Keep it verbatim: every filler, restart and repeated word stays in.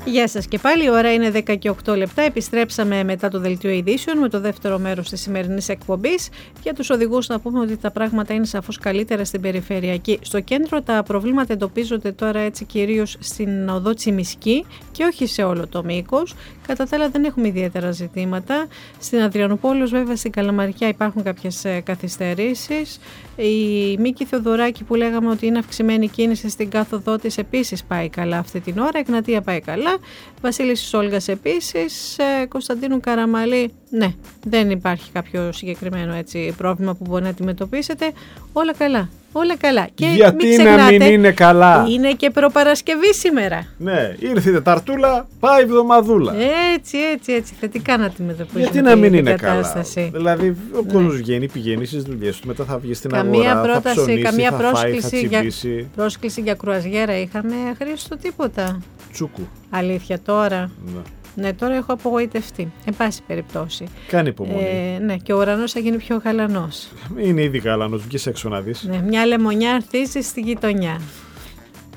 Γεια σας και πάλι, η ώρα είναι δέκα και οκτώ λεπτά. Επιστρέψαμε μετά το δελτίο ειδήσεων με το δεύτερο μέρος της σημερινής εκπομπής. Για τους οδηγούς να πούμε ότι τα πράγματα είναι σαφώς καλύτερα στην περιφερειακή. Στο κέντρο τα προβλήματα εντοπίζονται τώρα έτσι κυρίως στην οδό Τσιμισκή και όχι σε όλο το μήκος. Κατά τα άλλα δεν έχουμε ιδιαίτερα ζητήματα. Στην Αδριανούπολεως βέβαια στην Καλαμαριά υπάρχουν κάποιες καθυστερήσεις. Η Μίκη Θεοδωράκη που λέγαμε ότι είναι αυξημένη κίνηση στην κάθοδό της επίσης πάει καλά αυτή την ώρα. Εγνατία πάει καλά. Βασίλης Όλγας επίσης. Κωνσταντίνου Καραμαλή, ναι, δεν υπάρχει κάποιο συγκεκριμένο έτσι πρόβλημα που μπορεί να αντιμετωπίσετε. Όλα καλά. Όλα καλά. Και γιατί μην ξεχνάτε, να μην είναι καλά. Είναι και προπαρασκευή σήμερα. Ναι, ήρθε η Τεταρτούλα, πάει η εβδομαδούλα. Έτσι, έτσι, έτσι. Θετικά να αντιμετωπίσουμε. Γιατί να μην είναι κατάσταση. Καλά. Δηλαδή, ο ναι. κόσμος βγαίνει, πηγαίνει στις δουλειές του, μετά θα βγει στην καμία αγορά, πρόταση, θα ψωνίσει, καμία θα πρόσκληση, φάει, θα τσιμπήσει. Για, πρόσκληση για κρουαζιέρα είχαμε, Χρήστο, τίποτα. Τσούκου. Αλήθεια τώρα. Ναι. Ναι, τώρα έχω απογοητευτεί. Εν πάση περιπτώσει. Κάνει υπομονή. Ε, ναι, και ο ουρανός θα γίνει πιο γαλανός. Είναι ήδη γαλανός, βγεις έξω να δεις. Ναι, μια λεμονιά αρθίζει στη γειτονιά.